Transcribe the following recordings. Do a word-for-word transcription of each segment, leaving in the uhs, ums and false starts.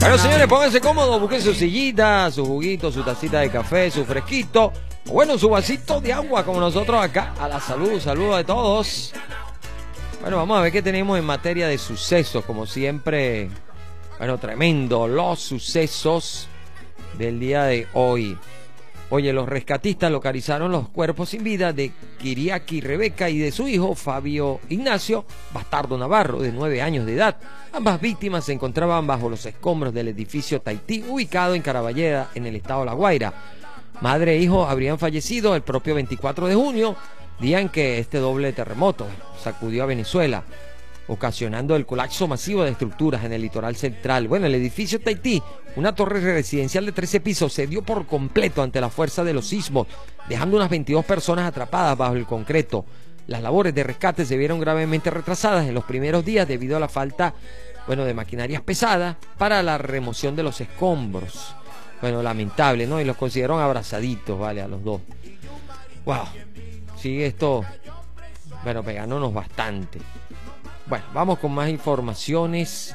Bueno, señores, pónganse cómodos, busquen su sillita, su juguito, su tacita de café, su fresquito, o bueno, su vasito de agua, como nosotros acá. A la salud, saludos de todos. Bueno, vamos a ver qué tenemos en materia de sucesos, como siempre. Bueno, tremendo, los sucesos del día de hoy. Oye, los rescatistas localizaron los cuerpos sin vida de Kiriaki Rebeca y de su hijo Fabio Ignacio Bastardo Navarro, de nueve años de edad. Ambas víctimas se encontraban bajo los escombros del edificio Tahití, ubicado en Caraballeda, en el estado de La Guaira. Madre e hijo habrían fallecido el propio veinticuatro de junio, día en que este doble terremoto sacudió a Venezuela, ocasionando el colapso masivo de estructuras en el litoral central. Bueno, el edificio Tahití, una torre residencial de trece pisos, se dio por completo ante la fuerza de los sismos, dejando unas veintidós personas atrapadas bajo el concreto. Las labores de rescate se vieron gravemente retrasadas en los primeros días debido a la falta, bueno, de maquinarias pesadas para la remoción de los escombros. Bueno, lamentable, ¿no? Y los consideraron abrazaditos, ¿vale? A los dos. Wow. Sigue esto, bueno, pegándonos bastante. Bueno, vamos con más informaciones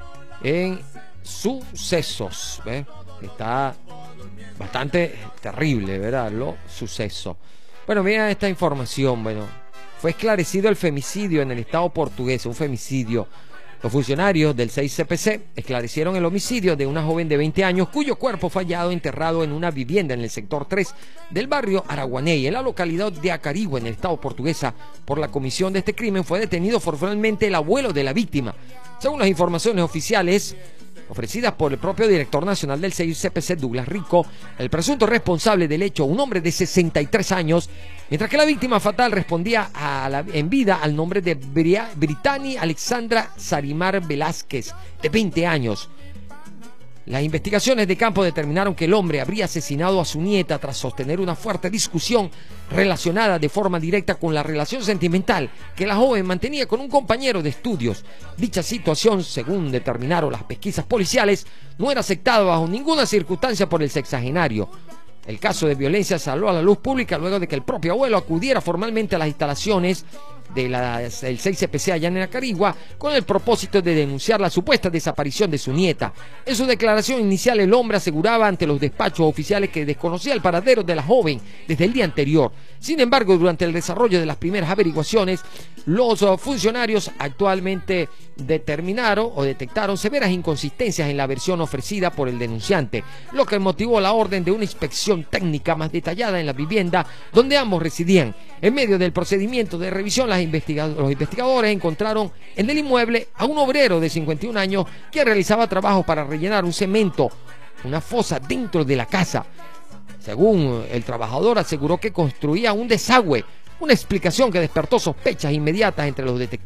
en sucesos. ¿Ves? Está bastante terrible, ¿verdad? Los sucesos. Bueno, mira esta información. Bueno, fue esclarecido el femicidio en el estado portugués, un femicidio. Los funcionarios del seis C P C esclarecieron el homicidio de una joven de veinte años cuyo cuerpo fue hallado enterrado en una vivienda en el sector tres del barrio Araguaney, en la localidad de Acarigua, en el estado portuguesa. Por la comisión de este crimen fue detenido formalmente el abuelo de la víctima. Según las informaciones oficiales ofrecidas por el propio director nacional del seis C P C, Douglas Rico, el presunto responsable del hecho, un hombre de sesenta y tres años, mientras que la víctima fatal respondía a la, en vida al nombre de Bria, Brittany Alexandra Sarimar Velázquez, de veinte años. Las investigaciones de campo determinaron que el hombre habría asesinado a su nieta tras sostener una fuerte discusión relacionada de forma directa con la relación sentimental que la joven mantenía con un compañero de estudios. Dicha situación, según determinaron las pesquisas policiales, no era aceptada bajo ninguna circunstancia por el sexagenario. El caso de violencia salió a la luz pública luego de que el propio abuelo acudiera formalmente a las instalaciones del seis C P C allá en Acarigua con el propósito de denunciar la supuesta desaparición de su nieta. En su declaración inicial, el hombre aseguraba ante los despachos oficiales que desconocía el paradero de la joven desde el día anterior. Sin embargo, durante el desarrollo de las primeras averiguaciones, los funcionarios actualmente determinaron o detectaron severas inconsistencias en la versión ofrecida por el denunciante, lo que motivó la orden de una inspección técnica más detallada en la vivienda donde ambos residían. En medio del procedimiento de revisión, las investigad- los investigadores encontraron en el inmueble a un obrero de cincuenta y un años que realizaba trabajos para rellenar un cemento, una fosa dentro de la casa. Según el trabajador, aseguró que construía un desagüe, una explicación que despertó sospechas inmediatas entre los detectives.